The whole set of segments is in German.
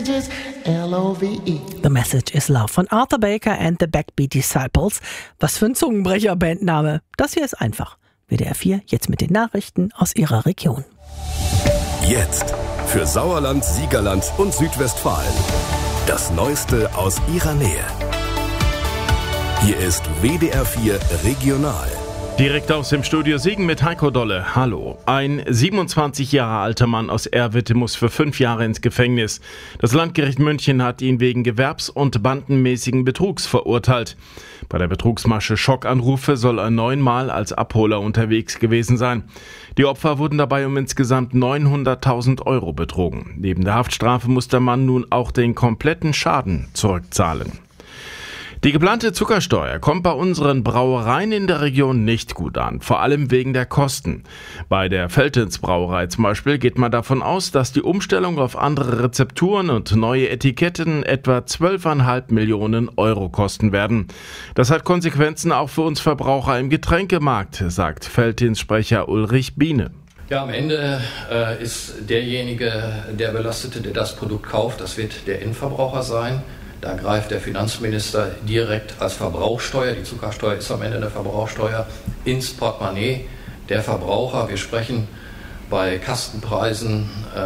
L-O-V-E. The Message is Love von Arthur Baker and the Backbeat Disciples. Was für ein Zungenbrecher-Bandname. Das hier ist einfach. WDR 4, jetzt mit den Nachrichten aus Ihrer Region. Jetzt für Sauerland, Siegerland und Südwestfalen. Das Neueste aus Ihrer Nähe. Hier ist WDR 4 Regional. Direkt aus dem Studio Siegen mit Heiko Dolle. Hallo. Ein 27 Jahre alter Mann aus Erwitte muss für 5 Jahre ins Gefängnis. Das Landgericht München hat ihn wegen gewerbs- und bandenmäßigen Betrugs verurteilt. Bei der Betrugsmasche Schockanrufe soll er 9-mal als Abholer unterwegs gewesen sein. Die Opfer wurden dabei um insgesamt 900.000 Euro betrogen. Neben der Haftstrafe muss der Mann nun auch den kompletten Schaden zurückzahlen. Die geplante Zuckersteuer kommt bei unseren Brauereien in der Region nicht gut an, vor allem wegen der Kosten. Bei der Veltins Brauerei zum Beispiel geht man davon aus, dass die Umstellung auf andere Rezepturen und neue Etiketten etwa 12,5 Millionen Euro kosten werden. Das hat Konsequenzen auch für uns Verbraucher im Getränkemarkt, sagt Veltins Sprecher Ulrich Biene. Ja, am Ende ist derjenige, der Belastete, der das Produkt kauft, das wird der Endverbraucher sein. Da greift der Finanzminister direkt als Verbrauchsteuer, die Zuckersteuer ist am Ende eine Verbrauchsteuer, ins Portemonnaie der Verbraucher. Wir sprechen bei Kastenpreisen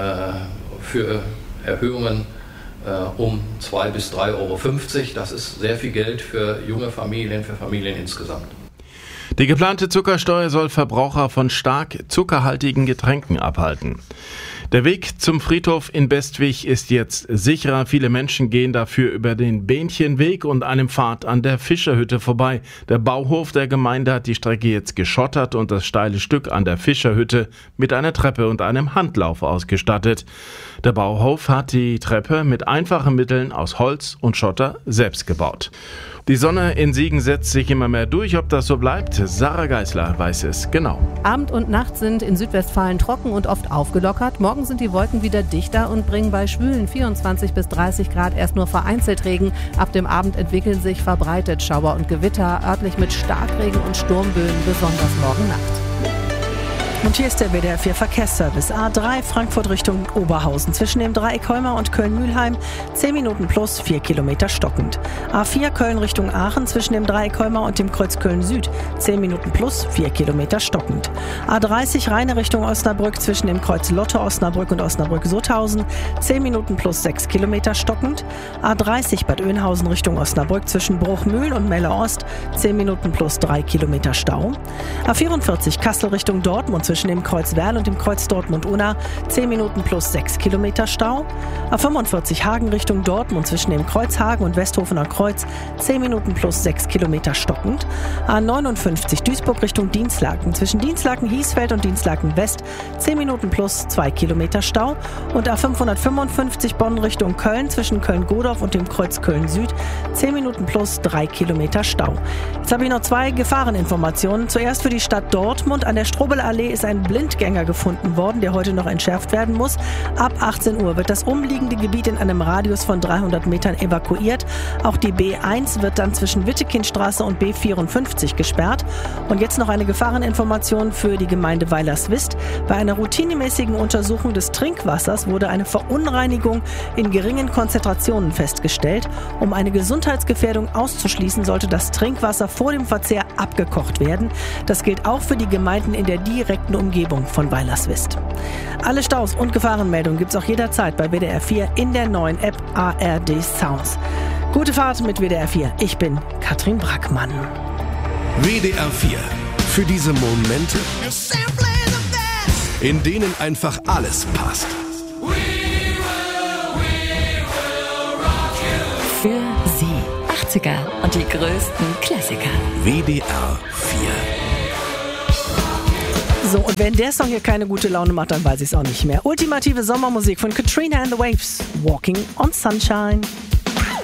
für Erhöhungen um 2 bis 3,50 Euro. Das ist sehr viel Geld für junge Familien, für Familien insgesamt. Die geplante Zuckersteuer soll Verbraucher von stark zuckerhaltigen Getränken abhalten. Der Weg zum Friedhof in Bestwig ist jetzt sicherer. Viele Menschen gehen dafür über den Bähnchenweg und einem Pfad an der Fischerhütte vorbei. Der Bauhof der Gemeinde hat die Strecke jetzt geschottert und das steile Stück an der Fischerhütte mit einer Treppe und einem Handlauf ausgestattet. Der Bauhof hat die Treppe mit einfachen Mitteln aus Holz und Schotter selbst gebaut. Die Sonne in Siegen setzt sich immer mehr durch. Ob das so bleibt, Sarah Geisler weiß es genau. Abend und Nacht sind in Südwestfalen trocken und oft aufgelockert. Morgen sind die Wolken wieder dichter und bringen bei schwülen 24 bis 30 Grad erst nur vereinzelt Regen. Ab dem Abend entwickeln sich verbreitet Schauer und Gewitter, örtlich mit Starkregen und Sturmböen, besonders morgen Nacht. Und hier ist der WDR 4 Verkehrsservice. A3 Frankfurt Richtung Oberhausen. Zwischen dem Dreieck Heuma und Köln-Mühlheim 10 Minuten plus 4 Kilometer stockend. A4 Köln Richtung Aachen zwischen dem Dreieck Heuma und dem Kreuz Köln-Süd 10 Minuten plus 4 Kilometer stockend. A30 Rheine Richtung Osnabrück zwischen dem Kreuz Lotte Osnabrück und Osnabrück-Sutthausen 10 Minuten plus 6 Kilometer stockend. A30 Bad Oeynhausen Richtung Osnabrück zwischen Bruchmühl und Melle-Ost 10 Minuten plus 3 Kilometer Stau. A44 Kassel Richtung Dortmund zwischen dem Kreuz Werl und dem Kreuz Dortmund-Unna 10 Minuten plus 6 Kilometer Stau. A45 Hagen Richtung Dortmund zwischen dem Kreuz Hagen und Westhofener Kreuz 10 Minuten plus 6 Kilometer stockend. A59 Duisburg Richtung Dinslaken zwischen Dinslaken-Hiesfeld und Dinslaken-West 10 Minuten plus 2 Kilometer Stau. Und A555 Bonn Richtung Köln zwischen Köln-Godorf und dem Kreuz Köln-Süd 10 Minuten plus 3 Kilometer Stau. Jetzt habe ich noch 2 Gefahreninformationen. Zuerst für die Stadt Dortmund. An der Strobel-Allee ist ein Blindgänger gefunden worden, der heute noch entschärft werden muss. Ab 18 Uhr wird das umliegende Gebiet in einem Radius von 300 Metern evakuiert. Auch die B1 wird dann zwischen Wittekindstraße und B54 gesperrt. Und jetzt noch eine Gefahreninformation für die Gemeinde Weilerswist. Bei einer routinemäßigen Untersuchung des Trinkwassers wurde eine Verunreinigung in geringen Konzentrationen festgestellt. Um eine Gesundheitsgefährdung auszuschließen, sollte das Trinkwasser vor dem Verzehr abgekocht werden. Das gilt auch für die Gemeinden in der direkten Umgebung von Weilerswist. Alle Staus und Gefahrenmeldungen gibt es auch jederzeit bei WDR 4 in der neuen App ARD Sounds. Gute Fahrt mit WDR 4. Ich bin Katrin Brackmann. WDR 4. Für diese Momente, in denen einfach alles passt. Für Sie 80er und die größten Klassiker. WDR 4. So, und wenn der Song hier keine gute Laune macht, dann weiß ich es auch nicht mehr. Ultimative Sommermusik von Katrina and the Waves. Walking on Sunshine.